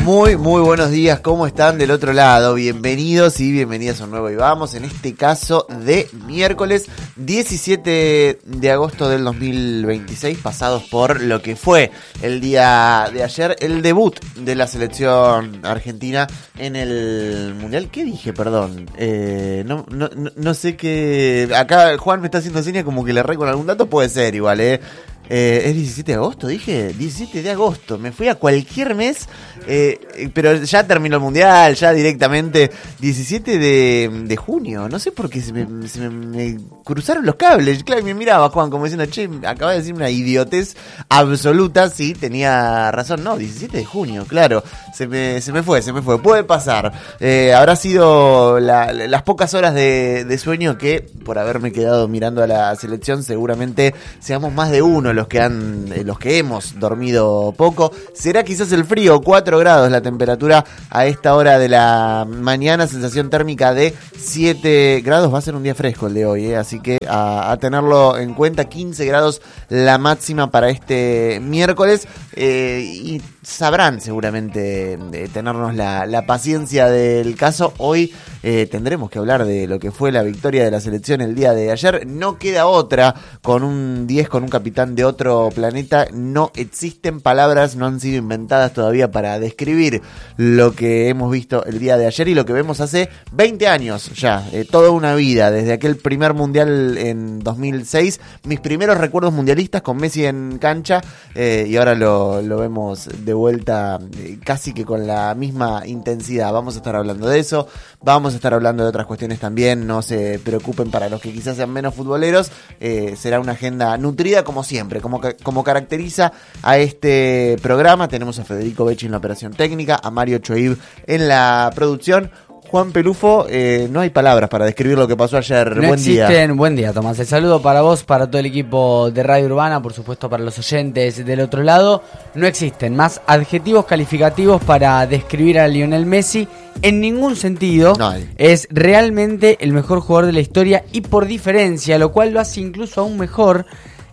Muy buenos días, ¿cómo están del otro lado? Bienvenidos y bienvenidas a un nuevo Y Vamos, en este caso de miércoles 17 de agosto del 2026, pasados por lo que fue el día de ayer, el debut de la selección argentina en el Mundial. ¿Qué dije? Perdón, no sé qué... Acá Juan me está haciendo señas como que le erré con algún dato, puede ser igual, ¿Es 17 de agosto? Dije 17 de agosto. Me fui a cualquier mes, pero ya terminó el mundial, ya directamente 17 de junio. No sé por qué se me cruzaron los cables. Claro, me miraba Juan como diciendo, che, acaba de decir una idiotez absoluta. Sí, tenía razón. No, 17 de junio, claro. Se me fue. Puede pasar. Habrá sido las pocas horas de sueño que, por haberme quedado mirando a la selección, seguramente seamos más de uno los que hemos dormido poco. Será quizás el frío, 4 grados la temperatura a esta hora de la mañana, sensación térmica de 7 grados. Va a ser un día fresco el de hoy, así que a tenerlo en cuenta. 15 grados la máxima para este miércoles, y sabrán seguramente tenernos la paciencia del caso. Hoy tendremos que hablar de lo que fue la victoria de la selección el día de ayer. No queda otra, con un 10, con un capitán de otro planeta. No existen palabras, no han sido inventadas todavía para describir lo que hemos visto el día de ayer y lo que vemos hace 20 años ya, toda una vida, desde aquel primer mundial en 2006, mis primeros recuerdos mundialistas con Messi en cancha, y ahora lo vemos de vuelta casi que con la misma intensidad. Vamos a estar hablando de eso, vamos a estar hablando de otras cuestiones también, no se preocupen para los que quizás sean menos futboleros, será una agenda nutrida como siempre, como caracteriza a este programa. Tenemos a Federico Becci en la operación técnica, a Mario Choib en la producción. Juan Pelufo, no hay palabras para describir lo que pasó ayer. No existen. Buen día, Tomás. El saludo para vos, para todo el equipo de Radio Urbana, por supuesto para los oyentes del otro lado. No existen más adjetivos calificativos para describir a Lionel Messi en ningún sentido. No hay. Es realmente el mejor jugador de la historia y por diferencia, lo cual lo hace incluso aún mejor.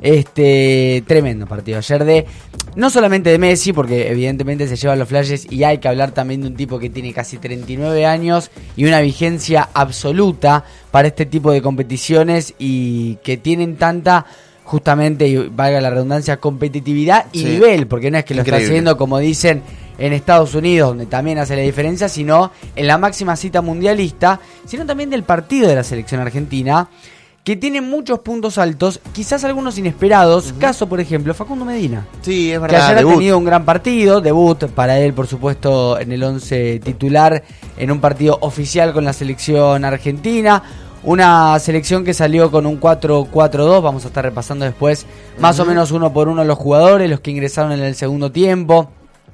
Tremendo partido ayer no solamente de Messi, porque evidentemente se llevan los flashes, y hay que hablar también de un tipo que tiene casi 39 años y una vigencia absoluta para este tipo de competiciones, y que tienen tanta, justamente, y valga la redundancia, competitividad y nivel, porque no es que lo está haciendo como dicen en Estados Unidos, donde también hace la diferencia, sino en la máxima cita mundialista, sino también del partido de la selección argentina, que tiene muchos puntos altos, quizás algunos inesperados. Caso, por ejemplo, Facundo Medina. Sí, es verdad. Que ayer ha tenido un gran partido, debut para él, por supuesto, en el 11 titular, en un partido oficial con la selección argentina. Una selección que salió con un 4-4-2, vamos a estar repasando después más o menos uno por uno los jugadores, los que ingresaron en el segundo tiempo.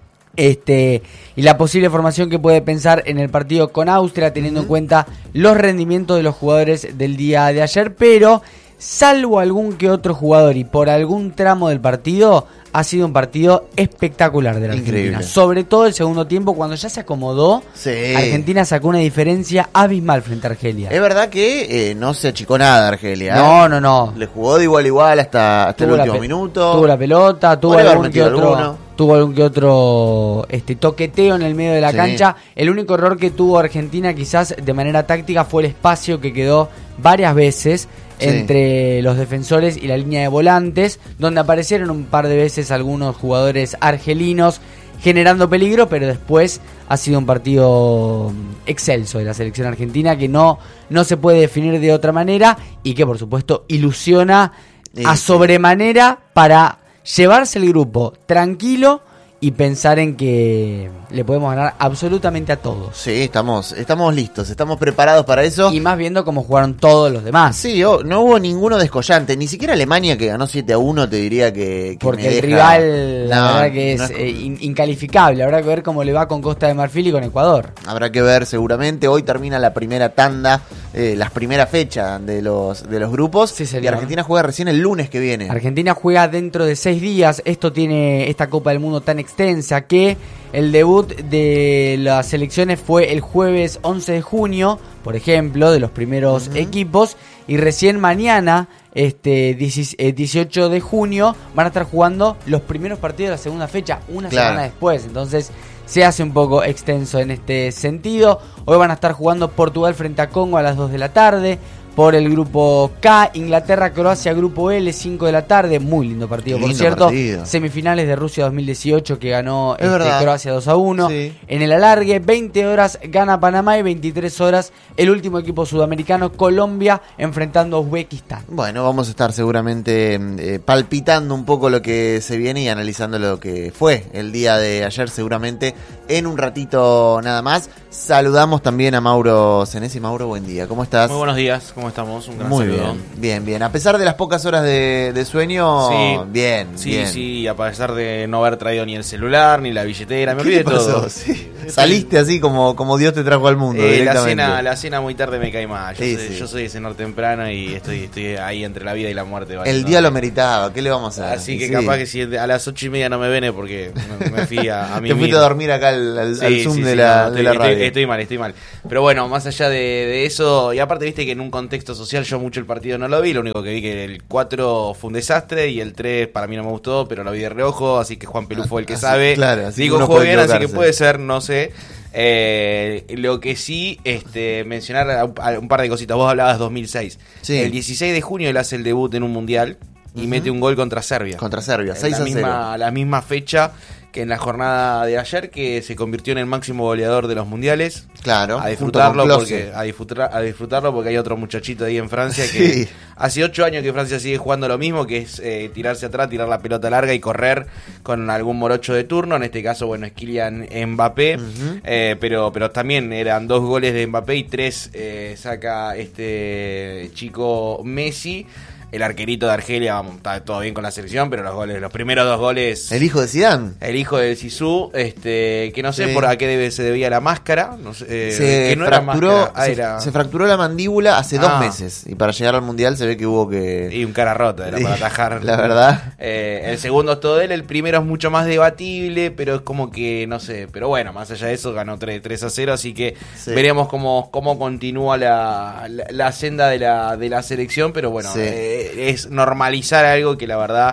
Y la posible formación que puede pensar en el partido con Austria, teniendo en cuenta los rendimientos de los jugadores del día de ayer, pero salvo algún que otro jugador y por algún tramo del partido, ha sido un partido espectacular de la Argentina. Sobre todo el segundo tiempo, cuando ya se acomodó, Argentina sacó una diferencia abismal frente a Argelia. Es verdad que no se achicó nada Argelia. No. Le jugó de igual a igual hasta el último minuto. Tuvo la pelota, tuvo algún que otro toqueteo en el medio de la cancha. El único error que tuvo Argentina, quizás de manera táctica, fue el espacio que quedó varias veces entre los defensores y la línea de volantes, donde aparecieron un par de veces algunos jugadores argelinos generando peligro, pero después ha sido un partido excelso de la selección argentina, que no se puede definir de otra manera, y que por supuesto ilusiona a sobremanera para llevarse el grupo tranquilo y pensar en que le podemos ganar absolutamente a todos. Sí, estamos listos, estamos preparados para eso. Y más viendo cómo jugaron todos los demás. Sí, no hubo ninguno descollante, ni siquiera Alemania, que ganó 7-1, te diría que porque el rival, la verdad que es incalificable. Habrá que ver cómo le va con Costa de Marfil y con Ecuador. Habrá que ver seguramente. Hoy termina la primera tanda, las primeras fechas de los grupos. Sí, y Argentina juega recién el lunes que viene. Argentina juega dentro de 6 días. Esto tiene esta Copa del Mundo tan extensa que el debut de las selecciones fue el jueves 11 de junio, por ejemplo, de los primeros equipos, y recién mañana, 18 de junio, van a estar jugando los primeros partidos de la segunda fecha, una semana después. Entonces se hace un poco extenso en este sentido. Hoy van a estar jugando Portugal frente a Congo a las 2 de la tarde. Por el grupo K, Inglaterra-Croacia, grupo L, 5 de la tarde. Muy lindo partido, por cierto. Partido. Semifinales de Rusia 2018 que ganó Croacia 2-1. Sí. En el alargue, 20 horas gana Panamá y 23 horas el último equipo sudamericano, Colombia, enfrentando a Uzbekistán. Bueno, vamos a estar seguramente palpitando un poco lo que se viene y analizando lo que fue el día de ayer seguramente en un ratito nada más. Saludamos también a Mauro Senesi. Mauro, buen día, ¿cómo estás? Muy buenos días, ¿cómo estamos? Un gran Muy saludo. bien. A pesar de las pocas horas de sueño, Sí, bien. Sí, a pesar de no haber traído ni el celular, ni la billetera, me ¿Qué olvidé te pasó? todo. Sí. Saliste así como Dios te trajo al mundo directamente. La cena muy tarde me cae mal. Yo soy de cenar temprano y estoy ahí entre la vida y la muerte. El día lo meritaba, ¿qué le vamos a hacer? Así que capaz que si a las 8:30 no me viene porque me fui a mí. Te fuiste a dormir acá al Zoom de la radio. Estoy mal. Pero bueno, más allá de eso, y aparte viste que en un contexto social yo mucho el partido no lo vi, lo único que vi que el 4 fue un desastre y el 3 para mí no me gustó, pero lo vi de reojo, así que Juan Pelú fue el que sabe. Claro, así digo uno juego puede bien, así que equivocarse. puede ser, no sé. Lo que sí, mencionar un par de cositas. Vos hablabas 2006. Sí. El 16 de junio él hace el debut en un mundial y mete un gol contra Serbia. Contra Serbia, 6-0. La misma fecha que en la jornada de ayer, que se convirtió en el máximo goleador de los mundiales. Claro, A junto con disfrutarlo Klose. a disfrutarlo porque hay otro muchachito ahí en Francia Sí. que hace 8 años que Francia sigue jugando lo mismo, que es tirarse atrás, tirar la pelota larga y correr con algún morocho de turno. En este caso, bueno, es Kylian Mbappé, pero también eran 2 goles de Mbappé y 3 saca este chico Messi. El arquerito de Argelia, vamos, está todo bien con la selección, pero los primeros 2 goles... El hijo de Zidane. El hijo del Zizou, que no sé Sí. por a qué se debía la máscara, no sé, Se que no era fracturó, máscara, se fracturó la mandíbula hace 2 Ah. meses y para llegar al mundial se ve que hubo que... y un cara rota era para atajar. La verdad. El segundo es todo de él, el primero es mucho más debatible, pero es como que, no sé, pero bueno, más allá de eso ganó 3-0, así que Sí. veremos cómo continúa la senda de la selección, pero bueno, Sí. Es normalizar algo que la verdad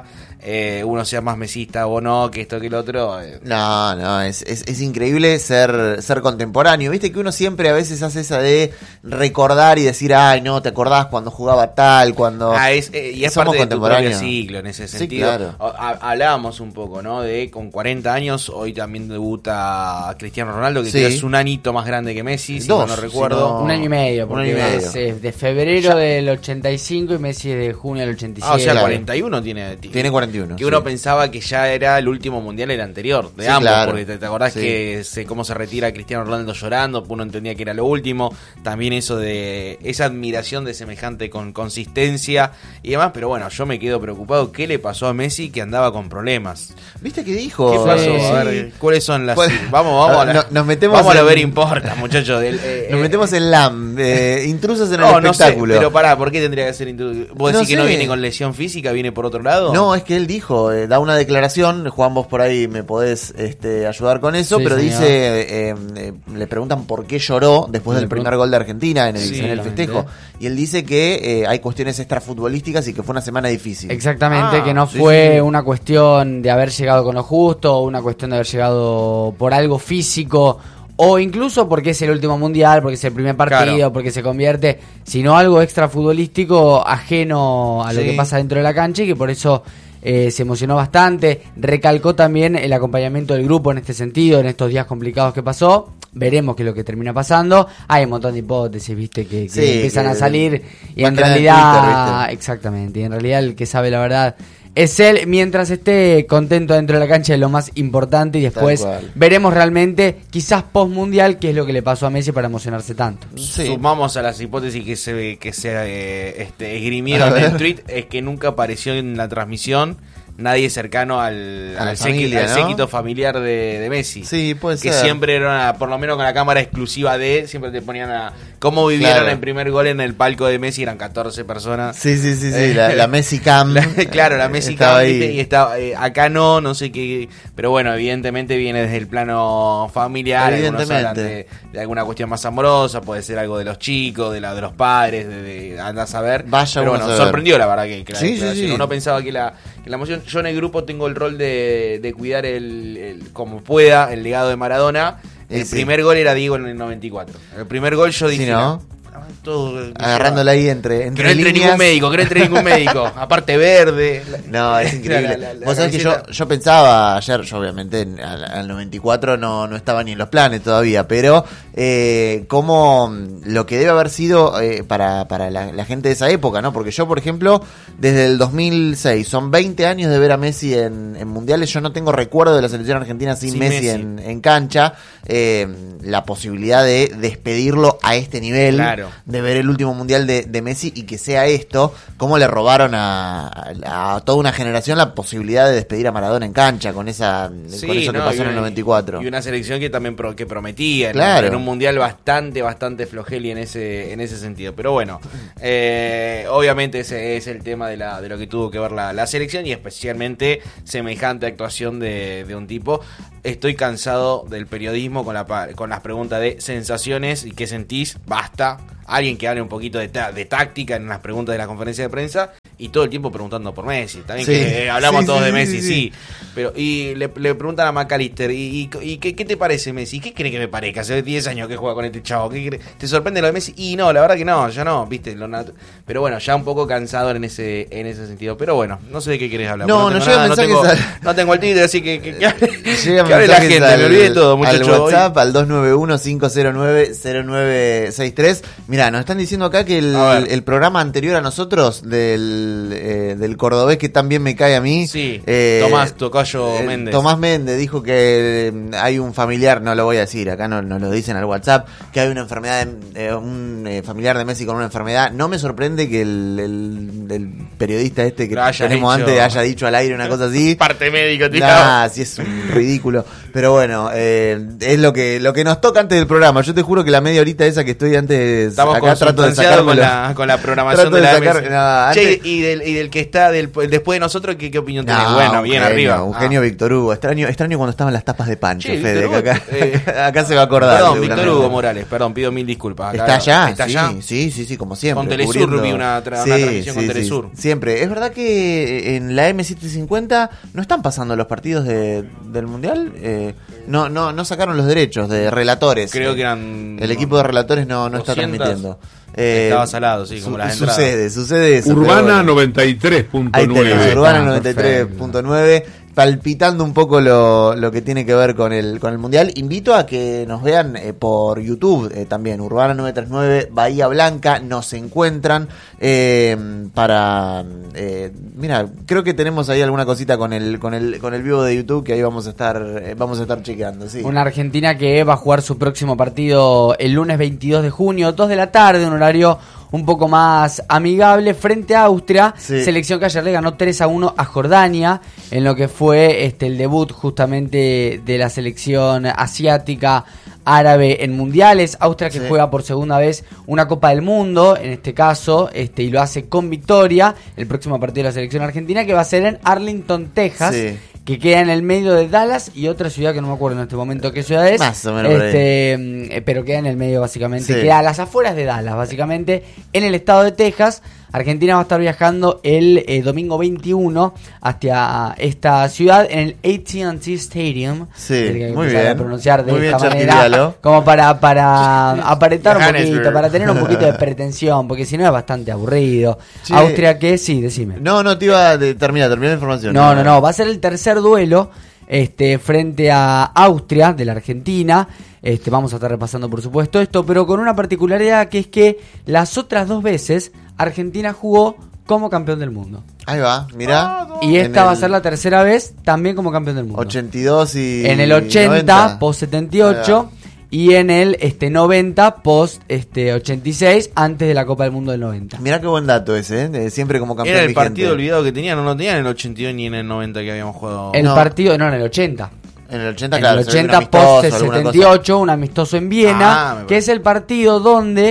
uno sea más mesista o no, que esto que el otro. No, es increíble ser contemporáneo. Viste que uno siempre a veces hace esa de recordar y decir, ay, no, te acordás cuando jugaba tal, cuando... Y es somos parte de tu propio contemporáneos. siglo en ese Sí, sentido. claro. Hablábamos un poco, ¿no? De con 40 años, hoy también debuta Cristiano Ronaldo, que Sí. creo es un anito más grande que Messi, si 2, mal no recuerdo. si no- Un año y medio, porque Un año y medio. es de febrero del 85 y Messi es de junio del 87. O sea, Claro. 41 tiene. Tiene 41. Que uno sí. pensaba que ya era el último mundial, el anterior, de Sí, ambos, claro. porque te acordás Sí. que cómo se retira Cristiano Ronaldo llorando, uno entendía que era lo último, también eso de esa admiración de semejante con consistencia y demás, pero bueno, yo me quedo preocupado, ¿qué le pasó a Messi que andaba con problemas? ¿Viste que dijo? ¿Qué pasó? Sí. A ver, ¿cuáles son las... ¿Cuál? Vamos a Nos metemos vamos a lo en- ver importa, muchachos. Nos metemos en LAM, intrusos en el No, no sé, espectáculo. pero pará, ¿por qué tendría que ser ¿Vos No decís que no sé. viene con lesión física, viene por otro lado? No, es que él dijo, da una declaración, Juan, vos por ahí me podés ayudar con eso, Sí, pero señor. dice, le preguntan por qué lloró después del primer gol de Argentina en el, Sí, en el festejo, y él dice que hay cuestiones extrafutbolísticas y que fue una semana difícil. Exactamente, Ah, que no sí, fue sí. una cuestión de haber llegado con lo justo, o una cuestión de haber llegado por algo físico, o incluso porque es el último mundial, porque es el primer partido, Claro. porque se convierte, sino algo extra futbolístico ajeno a lo Sí. que pasa dentro de la cancha y que por eso se emocionó bastante. Recalcó también el acompañamiento del grupo en este sentido, en estos días complicados que pasó. Veremos qué es lo que termina pasando. Hay un montón de hipótesis, viste, que Sí, empiezan que a salir y en mandan en realidad, Twitter, ¿viste? exactamente, y en realidad el que sabe la verdad es él, mientras esté contento dentro de la cancha es lo más importante y después Tal cual. veremos realmente, quizás post mundial, qué es lo que le pasó a Messi para emocionarse tanto. Sí. Sumamos a las hipótesis que se A esgrimieron ver. en el tweet, es que nunca apareció en la transmisión nadie cercano al A la familia, al ¿no? séquito familiar de Messi. Sí, puede Que ser. siempre era, por lo menos con la cámara exclusiva siempre te ponían a cómo vivieron Claro. el primer gol en el palco de Messi, eran 14 personas. Sí, la Messi Cam. Claro, la Messi estaba Cup, ahí. ¿viste? Y estaba, acá no sé qué, pero bueno, evidentemente viene desde el plano familiar, algunos Evidentemente. hablan de alguna cuestión más amorosa, puede ser algo de los chicos, de los padres, de andás a ver. Vaya pero uno bueno, a saber. sorprendió la verdad que la Sí, sí, declaración. sí. Uno pensaba que la emoción, yo en el grupo tengo el rol de cuidar como pueda el legado de Maradona. El primer gol era Diego en el 94. El primer gol yo dije... Sí, ¿no? Todo, agarrándola ahí entre que no entre líneas. ningún médico, aparte verde. No, es increíble. Vos sabés que yo pensaba ayer, yo obviamente al 94 no estaba ni en los planes todavía, pero como lo que debe haber sido para la gente de esa época, ¿no? Porque yo, por ejemplo, desde el 2006, son 20 años de ver a Messi en mundiales, yo no tengo recuerdo de la selección argentina sin Messi. En cancha, la posibilidad de despedirlo a este nivel, claro, de ver el último mundial de Messi y que sea esto, cómo le robaron a toda una generación la posibilidad de despedir a Maradona en cancha con eso que pasó en el 94. Y una selección que también que prometía, claro, en un mundial bastante flojeli en ese sentido. Pero bueno, obviamente ese es el tema de lo que tuvo que ver la selección y especialmente semejante actuación de un tipo. Estoy cansado del periodismo con las preguntas de sensaciones y qué sentís, basta. Alguien que hable un poquito de táctica en las preguntas de la conferencia de prensa y todo el tiempo preguntando por Messi. También que hablamos todos de Messi, sí. Pero y le preguntan a McAllister, ¿y qué te parece Messi? ¿Qué cree que me parezca? Hace 10 años que juega con este chavo. ¿Te sorprende lo de Messi? Y no, la verdad que no, ya no, viste. Pero bueno, ya un poco cansado en ese sentido. Pero bueno, no sé de qué querés hablar. No tengo el Twitter, así que hable la gente, me olvidé todo, muchachos. Al WhatsApp, al 291-509-0963. Mirá, nos están diciendo acá que el programa anterior a nosotros, del cordobés que también me cae a mí. Sí, Tomás Tocayo Méndez. Tomás Méndez dijo que hay un familiar, no lo voy a decir, acá no lo dicen al WhatsApp, que hay una enfermedad, un familiar de Messi con una enfermedad. No me sorprende que el periodista que tenemos antes haya dicho al aire una cosa así. Parte médico, tío. Sí, es un ridículo. Pero bueno, es lo que nos toca antes del programa. Yo te juro que la media horita esa que estoy antes... Estamos acá trato de sacar con la programación de la MS. Che, y del que está después de nosotros, ¿qué opinión tenés? Bueno, bien arriba. Eugenio Víctor Hugo. Extraño cuando estaban las tapas de Pancho, Fede, que acá se va a acordar. Perdón, Víctor Hugo Morales, pido mil disculpas. Acá, ¿Está allá? Sí, como siempre. Con Telesur vi una transmisión con Telesur. Siempre. Es verdad que en la M750 no están pasando los partidos del Mundial. No sacaron los derechos de relatores. Creo que eran... El equipo de relatores no está transmitiendo. Estaba salado, sí, como las entradas. Sucede eso. Urbana 93.9. Ahí tenés, Urbana 93.9. Palpitando un poco lo que tiene que ver con el Mundial. Invito a que nos vean por YouTube también. Urbana 939, Bahía Blanca. Nos encuentran mira, creo que tenemos ahí alguna cosita con el vivo de YouTube que ahí vamos a estar chequeando. Sí. Una Argentina que va a jugar su próximo partido el lunes 22 de junio, 2 de la tarde, un horario un poco más amigable frente a Austria, selección que ayer le ganó 3-1 a Jordania, en lo que fue el debut justamente de la selección asiática árabe en mundiales. Austria que juega por segunda vez una Copa del Mundo, en este caso, y lo hace con victoria. El próximo partido de la selección argentina que va a ser en Arlington, Texas, que queda en el medio de Dallas y otra ciudad que no me acuerdo en este momento qué ciudad es. Más o menos pero queda en el medio básicamente, queda a las afueras de Dallas, básicamente, en el estado de Texas. Argentina va a estar viajando el domingo 21 hacia esta ciudad en el AT&T Stadium. Sí, muy bien. A pronunciar de esta manera, como para aparentar un poquito, para tener un poquito de pretensión, porque si no es bastante aburrido. Austria, que sí, decime. No, te iba a terminar la información. No, va a ser el tercer duelo frente a Austria de la Argentina. Vamos a estar repasando por supuesto esto, pero con una particularidad que es que las otras dos veces Argentina jugó como campeón del mundo. Ahí va, mirá. Y esta va a ser la tercera vez también como campeón del mundo. 82 y... En el 80, post 78, y en el 90, post 86, antes de la Copa del Mundo del 90. Mirá qué buen dato ese, siempre como campeón. Era el vigente. partido olvidado que tenían, no tenían en el 82 ni en el 90 que habíamos jugado. En el 80. En el 80, claro. En el 80 post 78, un amistoso en Viena, que es el partido donde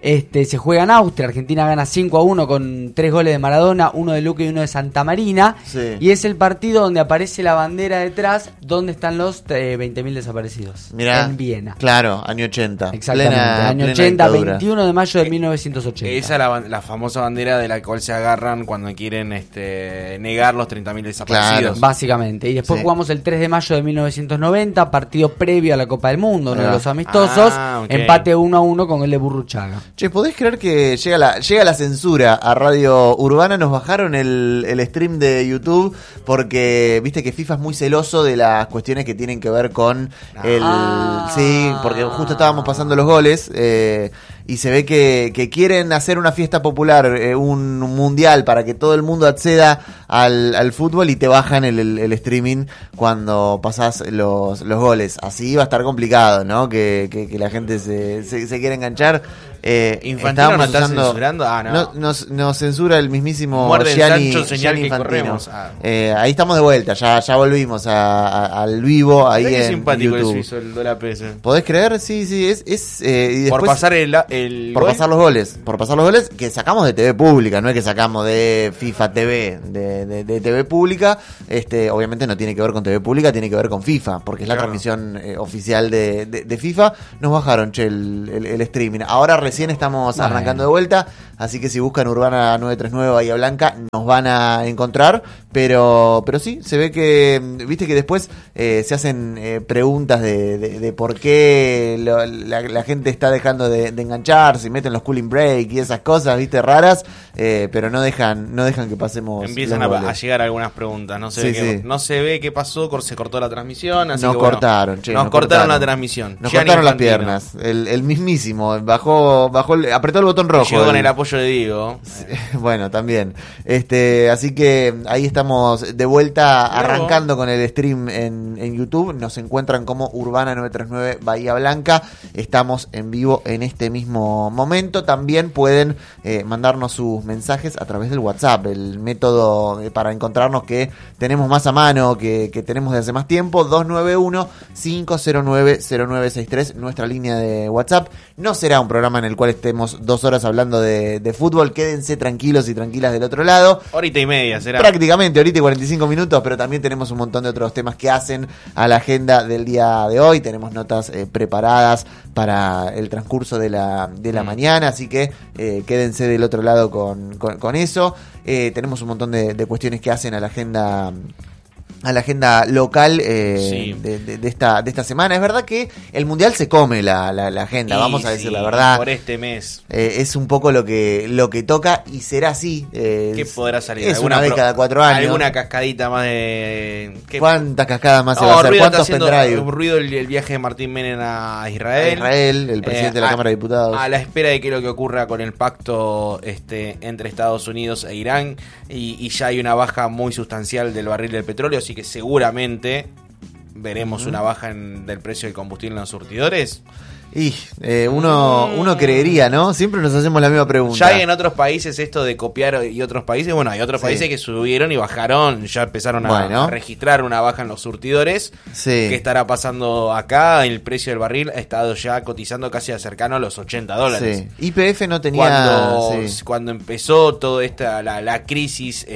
Se juega en Austria, Argentina gana 5-1 con 3 goles de Maradona, 1 de Luque y 1 de Santa Marina. Sí. Y es el partido donde aparece la bandera detrás, donde están los 20.000 desaparecidos. Mirá, en Viena. Claro, año 80. Exactamente, año plena 80, dictadura. 21 de mayo de 1980. Esa es la famosa bandera de la cual se agarran cuando quieren negar los 30.000 desaparecidos. Claro. Básicamente. Y después Sí. jugamos el 3 de mayo de 1990, partido previo a la Copa del Mundo, uno de Ah. los amistosos. Ok. Empate 1-1 con el de Burruchaga. Che, ¿podés creer que llega la censura a Radio Urbana? Nos bajaron el stream de YouTube porque viste que FIFA es muy celoso de las cuestiones que tienen que ver con el... Sí, porque justo estábamos pasando los goles y se ve que quieren hacer una fiesta popular, un mundial para que todo el mundo acceda al fútbol y te bajan el streaming cuando pasás los goles. Así va a estar complicado, ¿no? Que la gente se quiera enganchar. ¿Infantino Estábamos no está usando- censurando? Ah, no. Nos censura el mismísimo Muerde el Gianni, Sancho, señal Gianni que Infantino. corremos. Ah. Ahí estamos de vuelta, ya volvimos al vivo ahí Mirá qué en simpático el YouTube. suizo, el Dola PS. ¿Podés creer? Sí, y después, Por pasar por gol. pasar los goles que sacamos de TV pública, no es que sacamos de FIFA TV, de TV pública. Obviamente no tiene que ver con TV pública, tiene que ver con FIFA, porque es la Claro. transmisión oficial de FIFA. Nos bajaron, el streaming. Ahora recién estamos arrancando de vuelta, así que si buscan Urbana 939 Bahía Blanca nos van a encontrar, pero sí, se ve que, viste que después se hacen preguntas de por qué la gente está dejando de engancharse, y meten los cooling break y esas cosas, viste, raras, pero no dejan que pasemos. Empiezan los a goles. llegar algunas preguntas. No se, Sí, ve qué, sí. no se ve qué pasó, se cortó la transmisión. Así Nos que, bueno, cortaron, che, nos cortaron la transmisión. Nos Gianni cortaron las Infantino. piernas. El mismísimo. Apretó el botón rojo. Llegó con el apoyo de Diego. Bueno, también. Así que ahí estamos de vuelta arrancando con el stream en YouTube. Nos encuentran como Urbana 939 Bahía Blanca. Estamos en vivo en este mismo momento. También pueden mandarnos sus mensajes a través del WhatsApp, el método para encontrarnos que tenemos más a mano, que tenemos desde hace más tiempo. 291-509-0963, nuestra línea de WhatsApp. No será un programa en el cual estemos 2 horas hablando de fútbol. Quédense tranquilos y tranquilas del otro lado. Horita y media será. Prácticamente ahorita y 45 minutos, pero también tenemos un montón de otros temas que hacen a la agenda del día de hoy. Tenemos notas preparadas para el transcurso de la mañana, así que quédense del otro lado con eso. Tenemos un montón de cuestiones que hacen a la agenda local Sí. de esta semana. Es verdad que el Mundial se come la agenda, vamos a decir la verdad. Por este mes. Es un poco lo que toca y será así. ¿Qué podrá salir? Es una vez cada 4 años. ¿Alguna cascadita más de...? ¿Cuántas cascadas más se va a hacer? ruido está ¿Cuántos haciendo pendrive? ruido el viaje de Martín Menem a A Israel. Israel, el presidente de la Cámara de Diputados. A la espera de que lo que ocurra con el pacto entre Estados Unidos e Irán. Y ya hay una baja muy sustancial del barril del petróleo, así que seguramente veremos una baja del precio del combustible en los surtidores. Y uno creería, ¿no? Siempre nos hacemos la misma pregunta. Ya hay en otros países esto de copiar y otros países, bueno, hay otros Sí. países que subieron y bajaron, ya empezaron a registrar una baja en los surtidores. Sí. ¿Qué estará pasando acá? El precio del barril ha estado ya cotizando casi cercano a los $80. Sí. YPF no tenía... Cuando empezó toda la crisis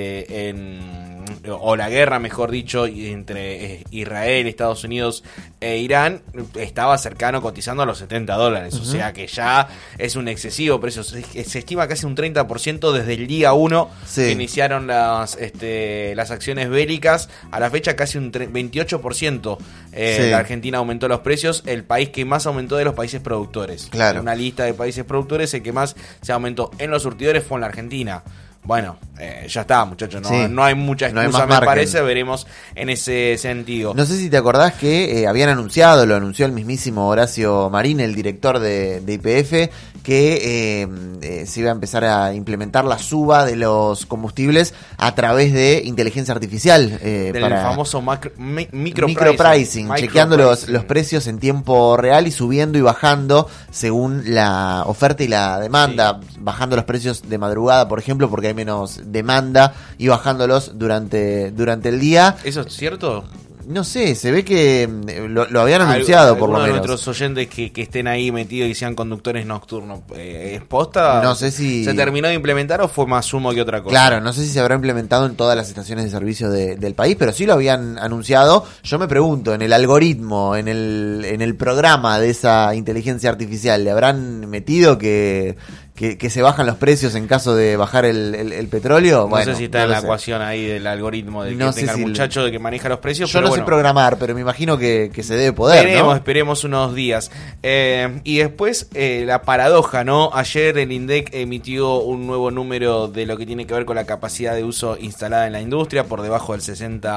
o la guerra, mejor dicho, entre Israel, Estados Unidos e Irán, estaba cercano cotizando a los $70. O sea que ya es un excesivo precio. Se estima casi un 30% desde el día 1 que iniciaron las acciones bélicas. A la fecha casi un 28%. La Argentina aumentó los precios. El país que más aumentó de los países productores. Claro. En una lista de países productores, el que más se aumentó en los surtidores fue en la Argentina. Bueno, ya está, muchachos, no hay mucha No hay excusa, más me margen. parece, veremos en ese sentido. No sé si te acordás que habían anunciado, lo anunció el mismísimo Horacio Marín, el director de YPF, que se iba a empezar a implementar la suba de los combustibles a través de inteligencia artificial. Del para famoso micropricing, chequeando los precios en tiempo real y subiendo y bajando según la oferta y la demanda, bajando los precios de madrugada, por ejemplo, porque hay menos demanda, y bajándolos durante el día. ¿Eso es cierto? no sé, se ve que lo habían anunciado por lo Algunos de menos. nuestros oyentes que estén ahí metidos y sean conductores nocturnos, ¿es posta? No sé si... ¿Se terminó de implementar o fue más humo que otra cosa? Claro, no sé si se habrá implementado en todas las estaciones de servicio del país, pero sí lo habían anunciado. Yo me pregunto, en el algoritmo, en el programa de esa inteligencia artificial, ¿le habrán metido que se bajan los precios en caso de bajar el petróleo? No Bueno, sé si está no en lo la sé. ecuación ahí del algoritmo de que No sé tenga si el muchacho de que maneja los precios. Yo pero no bueno, sé programar, pero me imagino que se debe poder, ¿no? Esperemos unos días. Y después la paradoja, ¿no? Ayer el INDEC emitió un nuevo número de lo que tiene que ver con la capacidad de uso instalada en la industria, por debajo del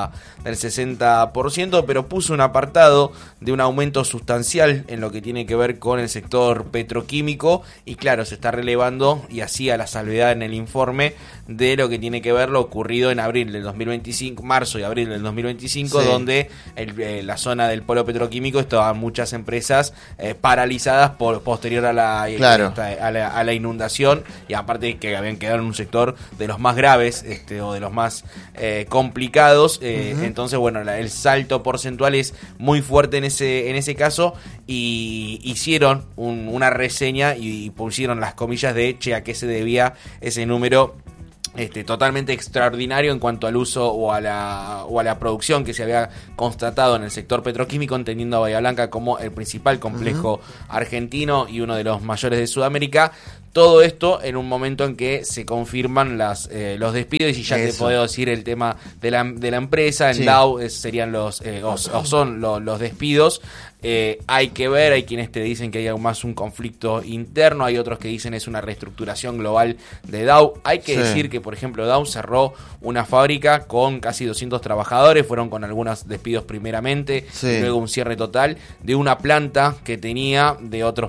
60%, pero puso un apartado de un aumento sustancial en lo que tiene que ver con el sector petroquímico, y claro, se está relevando y hacía la salvedad en el informe de lo que tiene que ver lo ocurrido en abril del 2025, marzo y abril del 2025, Sí. donde la zona del polo petroquímico estaban muchas empresas paralizadas posterior a Claro. a la inundación, y aparte que habían quedado en un sector de los más graves o de los más complicados. Entonces, bueno, el salto porcentual es muy fuerte en ese caso, y hicieron una reseña y pusieron las comillas de che, a qué se debía ese número totalmente extraordinario en cuanto al uso o a la producción que se había constatado en el sector petroquímico, entendiendo a Bahía Blanca como el principal complejo argentino y uno de los mayores de Sudamérica. Todo esto en un momento en que se confirman los despidos, y ya te puedo decir el tema de la empresa. En Sí. Dow serían son los despidos. Hay que ver, hay quienes te dicen que hay aún más un conflicto interno, hay otros que dicen es una reestructuración global de Dow. Hay que decir que, por ejemplo, Dow cerró una fábrica con casi 200 trabajadores, fueron con algunos despidos primeramente, y luego un cierre total de una planta que tenía de otro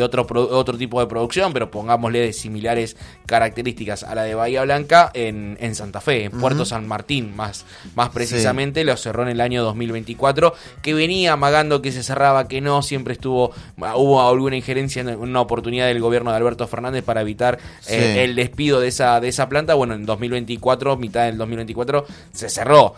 tipo de producción, pero pongámosle de similares características a la de Bahía Blanca en Santa Fe, en Puerto San Martín, más precisamente. Lo cerró en el año 2024, que venía amagando que se cerraba, que no, siempre hubo alguna injerencia en una oportunidad del gobierno de Alberto Fernández para evitar el despido de esa planta. Bueno, en 2024, mitad del 2024, se cerró.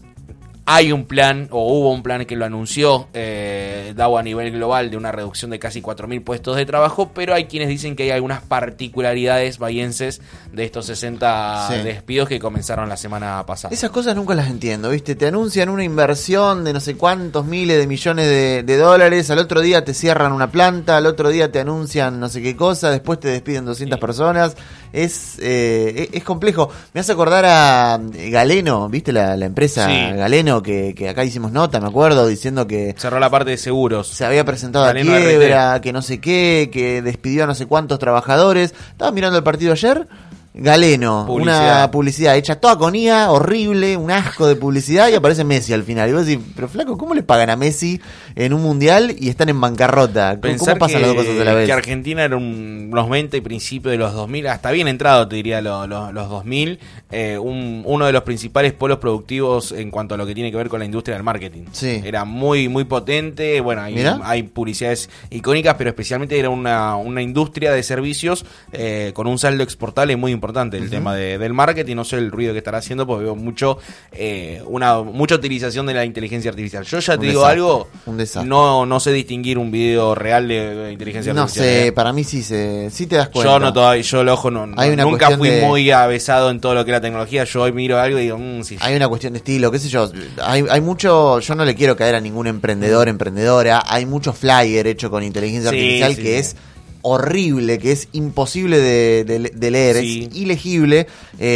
Hay un plan, o hubo un plan que lo anunció Dow a nivel global, de una reducción de casi 4.000 puestos de trabajo, pero hay quienes dicen que hay algunas particularidades bahienses de estos 60 despidos que comenzaron la semana pasada. Esas cosas nunca las entiendo, ¿viste? Te anuncian una inversión de no sé cuántos miles de millones de dólares, al otro día te cierran una planta, al otro día te anuncian no sé qué cosa, después te despiden 200 personas. Es complejo. Me hace acordar a Galeno, ¿viste? La empresa Galeno, que acá hicimos nota, me acuerdo, diciendo que cerró la parte de seguros, se había presentado Galeno a quiebra, RT, que no sé qué, que despidió a no sé cuántos trabajadores. Estaba mirando el partido ayer. Galeno, una publicidad hecha toda con IA, horrible, un asco de publicidad, y aparece Messi al final. Y vos decís, pero flaco, ¿cómo le pagan a Messi en un mundial y están en bancarrota? ¿Cómo pasan las dos cosas a la vez? Que Argentina era los 90 y principios de los 2000, hasta bien entrado te diría los 2000, uno de los principales polos productivos en cuanto a lo que tiene que ver con la industria del marketing. Sí. Era muy muy potente. Bueno, hay publicidades icónicas, pero especialmente era una industria de servicios con un saldo exportable muy importante. El tema del marketing, no sé el ruido que estará haciendo, porque veo mucha utilización de la inteligencia artificial. Yo ya te digo algo, no sé distinguir un video real de inteligencia artificial. No sé, para mí sí te das cuenta. Yo el ojo nunca fui muy avesado en todo lo que era tecnología. Yo hoy miro algo y digo, sí. Hay una cuestión de estilo, qué sé yo. Hay mucho, yo no le quiero caer a ningún emprendedora. Hay mucho flyer hecho con inteligencia artificial que es horrible, que es imposible de leer, es ilegible.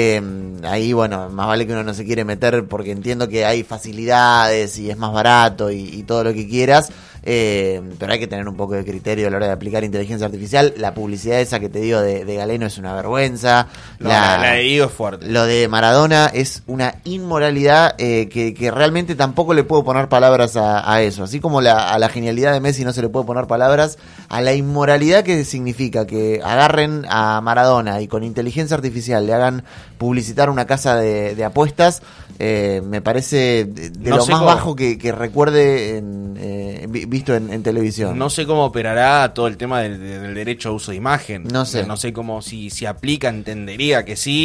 Ahí, bueno, más vale que uno no se quiere meter, porque entiendo que hay facilidades y es más barato y todo lo que quieras, pero hay que tener un poco de criterio a la hora de aplicar inteligencia artificial. La publicidad esa que te digo de Galeno es una vergüenza. La de Diego es fuerte. Lo de Maradona es una inmoralidad que realmente tampoco le puedo poner palabras a eso. Así como a la genialidad de Messi no se le puede poner palabras, a la inmoralidad que significa que agarren a Maradona y con inteligencia artificial le hagan publicitar una casa de apuestas, me parece de lo más bajo que recuerde visto en televisión. No sé cómo operará todo el tema del derecho a uso de imagen. No sé cómo, si aplica, entendería que sí.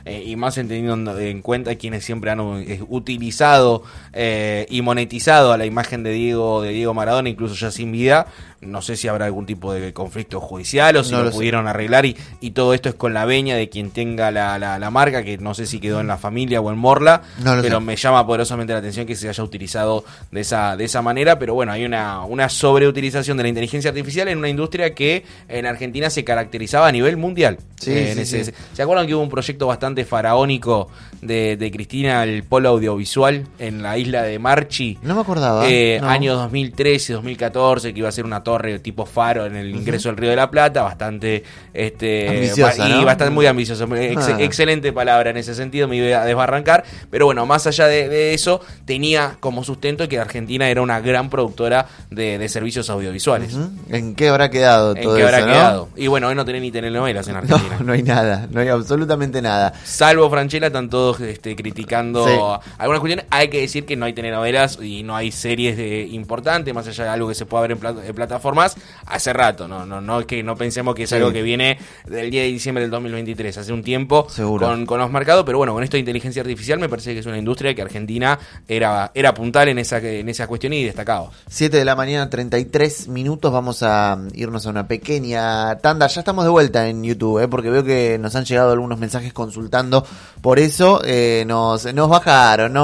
y más teniendo en cuenta quienes siempre han utilizado y monetizado a la imagen de Diego Maradona, incluso ya sin vida. No sé si habrá algún tipo de conflicto judicial o si lo pudieron arreglar y todo esto es con la veña de quien tenga la marca, que no sé si quedó en la familia o en Morla, pero me llama poderosamente la atención que se haya utilizado de esa manera. Pero bueno, hay una sobreutilización de la inteligencia artificial en una industria que en Argentina se caracterizaba a nivel mundial. ¿Se acuerdan que hubo un proyecto bastante faraónico de Cristina, el polo audiovisual en la isla de Marchi? No me acordaba. Año 2013, 2014, que iba a ser una torre tipo faro en el ingreso del Río de la Plata, bastante ambiciosa, ¿no? bastante muy ambicioso. Excelente palabra en ese sentido, me iba a desbarrancar, pero bueno, más allá de eso, tenía como sustento que Argentina era una gran productora de servicios audiovisuales. ¿En qué habrá quedado todo eso? ¿En qué habrá quedado? Y bueno, hoy no tenés ni telenovelas en Argentina. No hay nada, no hay absolutamente nada. Salvo Franchella, están todos criticando algunas cuestiones. Hay que decir que no hay telenovelas y no hay series importantes, más allá de algo que se pueda ver en plataformas hace rato. No es que no pensemos que es algo que viene del 10 de diciembre del 2023, hace un tiempo. Seguro. Con los mercados, pero bueno, con esto de inteligencia artificial me parece que es una industria que Argentina era puntal en esa cuestión y destacado. 7 de la mañana, 33 minutos, vamos a irnos a una pequeña tanda. Ya estamos de vuelta en YouTube, porque veo que nos han llegado algunos mensajes consultando. Por eso nos bajaron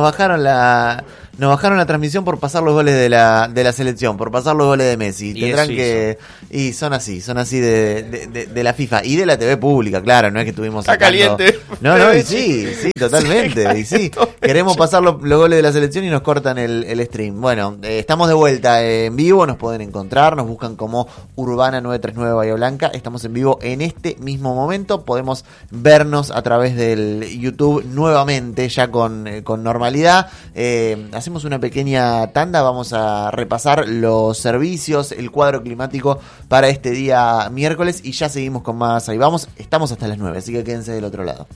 la transmisión por pasar los goles de la selección, por pasar los goles de Messi. Tendrán que... Y son así de la FIFA y de la TV pública, claro, no es que estuvimos sacando... Está caliente. No, y sí, totalmente. Y sí, queremos pasar los goles de la selección y nos cortan el stream. Bueno, estamos de vuelta en vivo, nos pueden encontrar, nos buscan como Urbana 939 Bahía Blanca. Estamos en vivo en este mismo momento, podemos vernos a través del YouTube nuevamente, ya con normalidad. Hacemos una pequeña tanda, vamos a repasar los servicios, el cuadro climático para este día miércoles y ya seguimos con más. Ahí vamos, estamos hasta las 9, así que quédense del otro lado.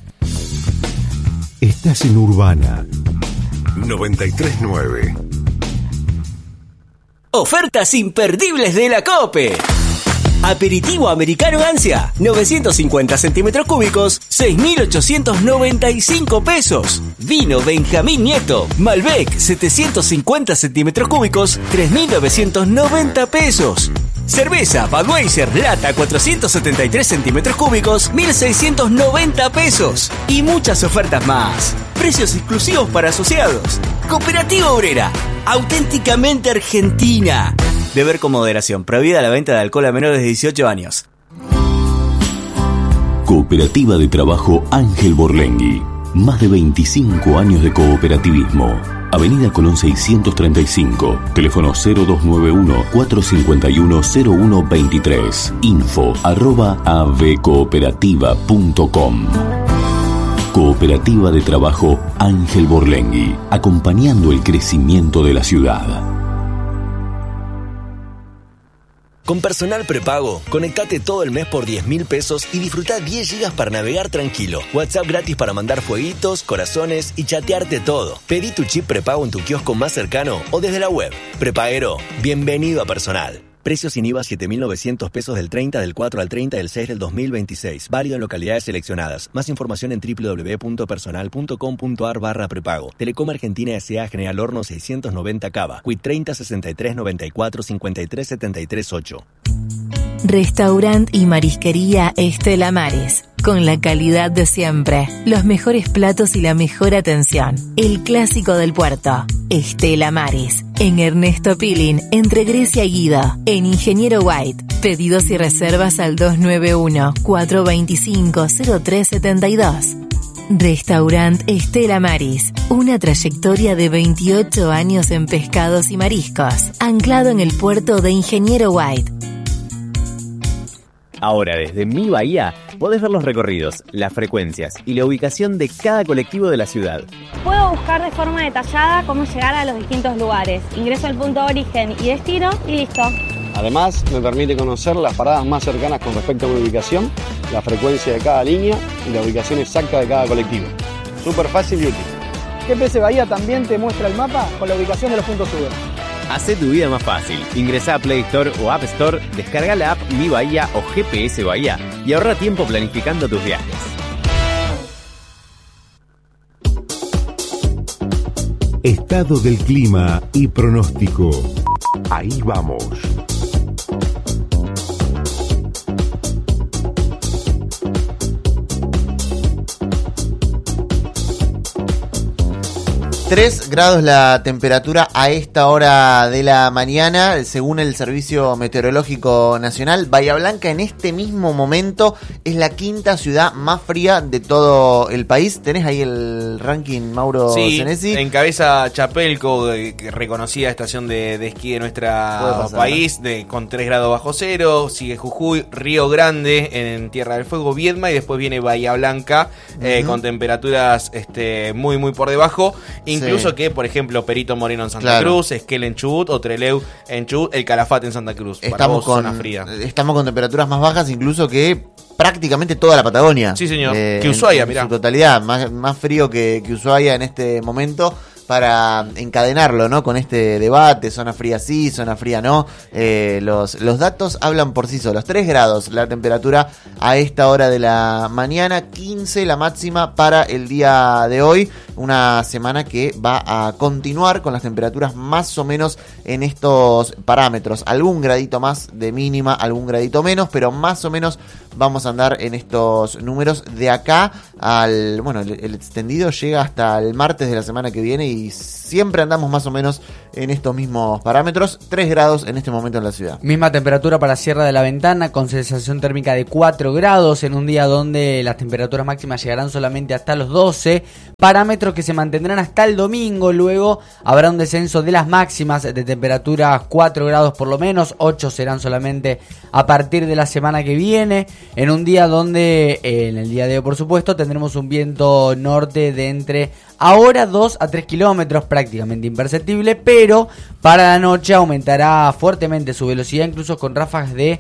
Estás en Urbana 939. Ofertas imperdibles de la COPE. Aperitivo americano Ansia, 950 centímetros cúbicos, 6.895 pesos. Vino Benjamín Nieto, Malbec, 750 centímetros cúbicos, 3.990 pesos. Cerveza Budweiser Lata, 473 centímetros cúbicos, 1.690 pesos. Y muchas ofertas más. Precios exclusivos para asociados. Cooperativa Obrera, auténticamente argentina. Beber con moderación. Prohibida la venta de alcohol a menores de 18 años. Cooperativa de Trabajo Ángel Borlengui. Más de 25 años de cooperativismo. Avenida Colón 635. Teléfono 0291-451-0123. info@avcooperativa.com. Cooperativa de Trabajo Ángel Borlengui. Acompañando el crecimiento de la ciudad. Con Personal Prepago, conectate todo el mes por 10.000 pesos y disfruta 10 gigas para navegar tranquilo. WhatsApp gratis para mandar fueguitos, corazones y chatearte todo. Pedí tu chip prepago en tu kiosco más cercano o desde la web. Prepaguero, bienvenido a Personal. Precios sin IVA 7.900 pesos del 30 del 4 al 30 del 6 del 2026. Válido en localidades seleccionadas. Más información en www.personal.com.ar/prepago. Telecom Argentina S.A. General Horno 690 Cava. Quit 30 63 94 53 73 8. Restaurant y marisquería Estela Maris. Con la calidad de siempre, los mejores platos y la mejor atención. El clásico del puerto. Estela Maris. En Ernesto Pilín, entre Grecia y Guido. En Ingeniero White. Pedidos y reservas al 291-425-0372. Restaurant Estela Maris. Una trayectoria de 28 años en pescados y mariscos. Anclado en el puerto de Ingeniero White. Ahora, desde Mi Bahía, podés ver los recorridos, las frecuencias y la ubicación de cada colectivo de la ciudad. Puedo buscar de forma detallada cómo llegar a los distintos lugares. Ingreso al punto de origen y destino y listo. Además, me permite conocer las paradas más cercanas con respecto a mi ubicación, la frecuencia de cada línea y la ubicación exacta de cada colectivo. Súper fácil y útil. GPS Bahía también te muestra el mapa con la ubicación de los puntos SUBE. Hacé tu vida más fácil. Ingresá a Play Store o App Store, descarga la app Mi Bahía o GPS Bahía y ahorra tiempo planificando tus viajes. Estado del clima y pronóstico. Ahí vamos. ...3 grados la temperatura a esta hora de la mañana, según el Servicio Meteorológico Nacional. Bahía Blanca en este mismo momento es la quinta ciudad más fría de todo el país. ¿Tenés ahí el ranking, Mauro Senesi? Encabeza Chapelco, que reconocida estación de esquí de nuestro país, con 3 grados bajo cero. Sigue Jujuy, Río Grande en Tierra del Fuego, Viedma, y después viene Bahía Blanca, con temperaturas muy muy por debajo. Incluso que, por ejemplo, Perito Moreno en Santa Cruz, Esquel en Chubut o Trelew en Chubut, el Calafate en Santa Cruz. Estamos con temperaturas más bajas incluso que prácticamente toda la Patagonia. Sí, señor. Que Ushuaia, mirá. En su totalidad, más frío que Ushuaia en este momento. Para encadenarlo, ¿no? Con este debate, zona fría sí, zona fría no. Los datos hablan por sí solos. 3 grados la temperatura a esta hora de la mañana, 15 la máxima para el día de hoy. Una semana que va a continuar con las temperaturas más o menos en estos parámetros. Algún gradito más de mínima, algún gradito menos, pero más o menos vamos a andar en estos números de acá al... Bueno, el extendido llega hasta el martes de la semana que viene y siempre andamos más o menos en estos mismos parámetros. 3 grados en este momento en la ciudad. Misma temperatura para Sierra de la Ventana, con sensación térmica de 4 grados en un día donde las temperaturas máximas llegarán solamente hasta los 12, parámetros que se mantendrán hasta el domingo. Luego habrá un descenso de las máximas de temperaturas 4 grados por lo menos, 8 serán solamente a partir de la semana que viene, en un día donde en el día de hoy por supuesto tendremos un viento norte de entre ahora 2 a 3 kilómetros, prácticamente imperceptible, pero para la noche aumentará fuertemente su velocidad, incluso con ráfagas de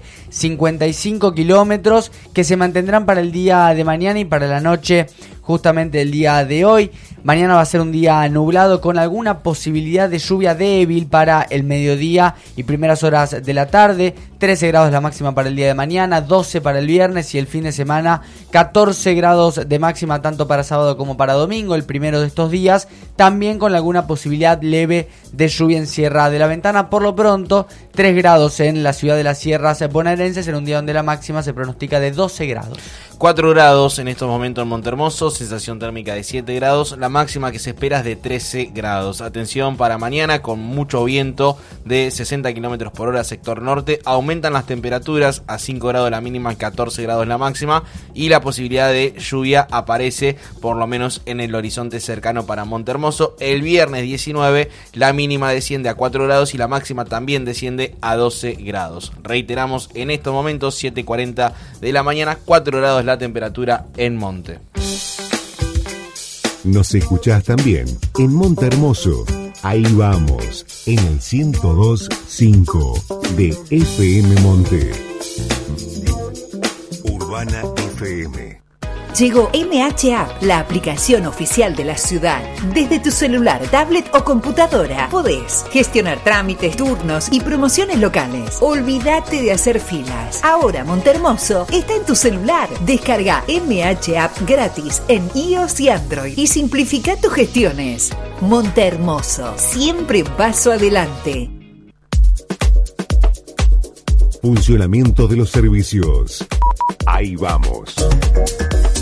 55 kilómetros que se mantendrán para el día de mañana y para la noche justamente el día de hoy. Mañana va a ser un día nublado con alguna posibilidad de lluvia débil para el mediodía y primeras horas de la tarde. 13 grados la máxima para el día de mañana, 12 para el viernes y el fin de semana 14 grados de máxima tanto para sábado como para domingo, el primero de estos días, también con alguna posibilidad leve de lluvia en Sierra de la Ventana. Por lo pronto, 3 grados en la ciudad de las Sierras bonaerenses en un día donde la máxima se pronostica de 12 grados. 4 grados en estos momentos en Montehermoso, sensación térmica de 7 grados, la máxima que se espera es de 13 grados. Atención para mañana, con mucho viento de 60 km por hora sector norte, aumentan las temperaturas a 5 grados la mínima, 14 grados la máxima, y la posibilidad de lluvia aparece por lo menos en el horizonte cercano para Montehermoso. El viernes 19 la mínima desciende a 4 grados y la máxima también desciende a 12 grados. Reiteramos, en estos momentos 7:40 de la mañana, 4 grados la temperatura en Monte. Nos escuchás también en Montehermoso. Ahí vamos, en el 102.5 de FM Monte. Urbana FM. Llegó MH App, la aplicación oficial de la ciudad. Desde tu celular, tablet o computadora podés gestionar trámites, turnos y promociones locales. Olvídate de hacer filas. Ahora Montehermoso está en tu celular. Descarga MH App gratis en iOS y Android y simplifica tus gestiones. Montehermoso, siempre paso adelante. Funcionamiento de los servicios. Ahí vamos.